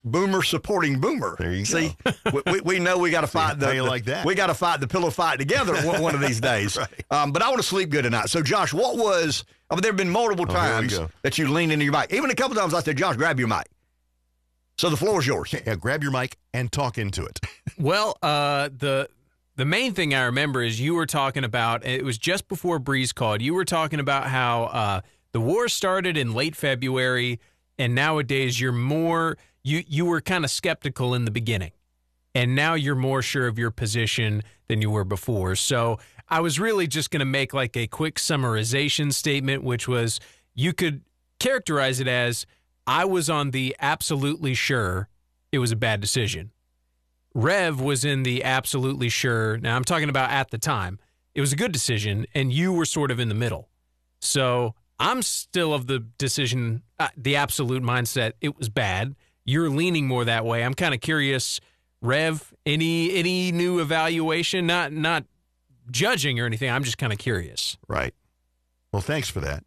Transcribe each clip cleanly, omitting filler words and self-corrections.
Boomer supporting Boomer. There you See, we know we got to fight We got to fight the pillow fight together one of these days. Right. But I want to sleep good tonight. So, Josh, what was? I mean, there have been multiple times that you leaned into your mic. Even a couple times I said, "Josh, grab your mic." So the floor is yours. Yeah, grab your mic and talk into it. Well, the main thing I remember is you were talking about. It was just before Breeze called. You were talking about how the war started in late February, and nowadays you're more. You were kind of skeptical in the beginning, and now you're more sure of your position than you were before. So I was really just going to make like a quick summarization statement, which was you could characterize it as I was on the absolutely sure it was a bad decision. Rev was in the absolutely sure. Now I'm talking about at the time. It was a good decision, and you were sort of in the middle. So I'm still of the decision, the absolute mindset, it was bad. You're leaning more that way. I'm kind of curious, Rev, any new evaluation? Not judging or anything. I'm just kind of curious. Right. Well, thanks for that.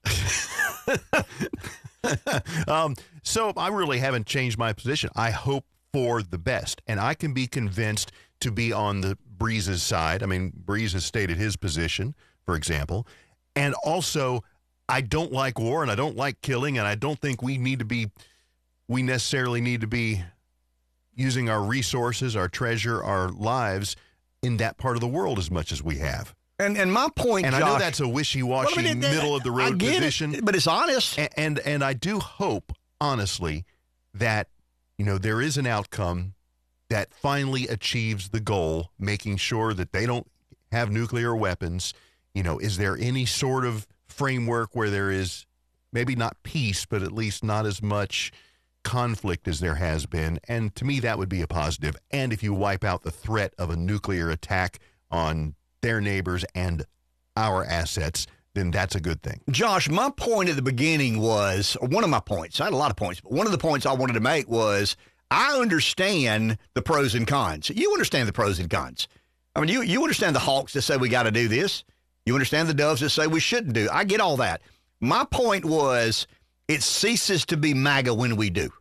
So I really haven't changed my position. I hope for the best, and I can be convinced to be on the Breeze's side. I mean, Breeze has stated his position, for example, and also I don't like war and I don't like killing, and I don't think we necessarily need to be using our resources, our treasure, our lives in that part of the world as much as we have. And my point, and Josh, I know that's a wishy-washy, middle-of-the-road position. But it's honest. And I do hope, honestly, that, there is an outcome that finally achieves the goal, making sure that they don't have nuclear weapons. Is there any sort of framework where there is maybe not peace, but at least not as much conflict as there has been? And to me, that would be a positive. And if you wipe out the threat of a nuclear attack on their neighbors and our assets, then that's a good thing. Josh, my point at the beginning was, or one of my points, I had a lot of points, but one of the points I wanted to make was I understand the pros and cons. You understand the pros and cons. I mean, you understand the hawks that say we got to do this. You understand the doves that say we shouldn't do. I get all that. My point was it ceases to be MAGA when we do.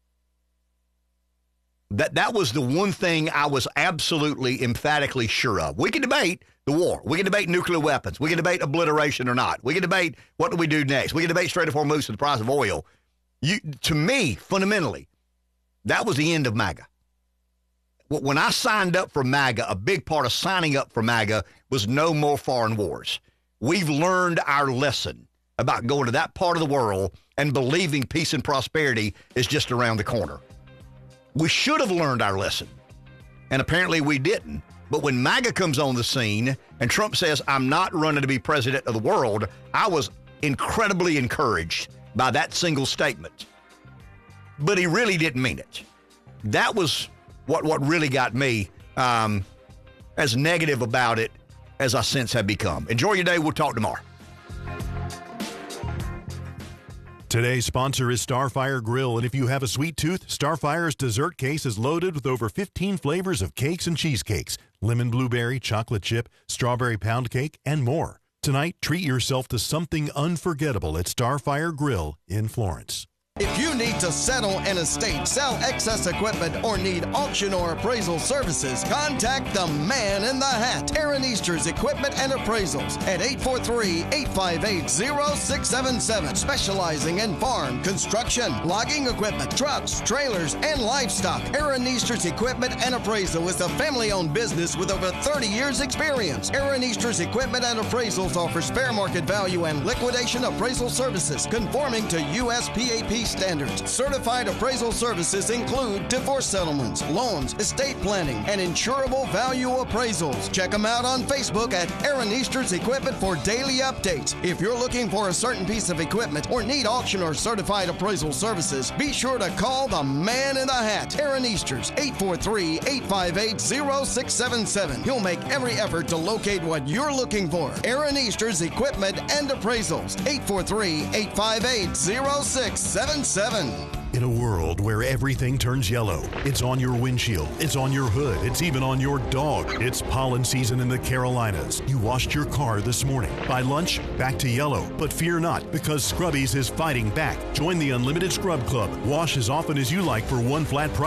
That was the one thing I was absolutely emphatically sure of. We can debate the war. We can debate nuclear weapons. We can debate obliteration or not. We can debate what do we do next. We can debate Strait of Hormuz and the price of oil. To me, fundamentally, that was the end of MAGA. When I signed up for MAGA, a big part of signing up for MAGA was no more foreign wars. We've learned our lesson about going to that part of the world and believing peace and prosperity is just around the corner. We should have learned our lesson, and apparently we didn't. But when MAGA comes on the scene and Trump says, I'm not running to be president of the world, I was incredibly encouraged by that single statement. But he really didn't mean it. That was what really got me as negative about it as I since have become. Enjoy your day. We'll talk tomorrow. Today's sponsor is Starfire Grill, and if you have a sweet tooth, Starfire's dessert case is loaded with over 15 flavors of cakes and cheesecakes, lemon blueberry, chocolate chip, strawberry pound cake, and more. Tonight, treat yourself to something unforgettable at Starfire Grill in Florence. If you need to settle an estate, sell excess equipment, or need auction or appraisal services, contact the man in the hat, Aaron Easter's Equipment and Appraisals at 843-858-0677. Specializing in farm, construction, logging equipment, trucks, trailers, and livestock. Aaron Easter's Equipment and Appraisal is a family-owned business with over 30 years' experience. Aaron Easter's Equipment and Appraisals offers fair market value and liquidation appraisal services conforming to USPAP standards. Certified appraisal services include divorce settlements, loans, estate planning, and insurable value appraisals. Check them out on Facebook at Aaron Easter's Equipment for daily updates. If you're looking for a certain piece of equipment or need auction or certified appraisal services, be sure to call the man in the hat, Aaron Easter's, 843-858-0677. He'll make every effort to locate what you're looking for. Aaron Easter's Equipment and Appraisals, 843-858-0677. In a world where everything turns yellow, it's on your windshield, it's on your hood, it's even on your dog. It's pollen season in the Carolinas. You washed your car this morning. By lunch, back to yellow. But fear not, because Scrubbies is fighting back. Join the Unlimited Scrub Club. Wash as often as you like for one flat price.